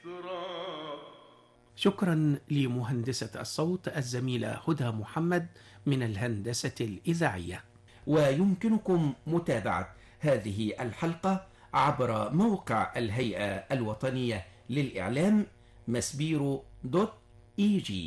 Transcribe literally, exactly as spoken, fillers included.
شكرا لمهندسة الصوت الزميلة هدى محمد من الهندسة الإذاعية. ويمكنكم متابعة هذه الحلقة عبر موقع الهيئة الوطنية للإعلام مسبيرو دوت إي جي.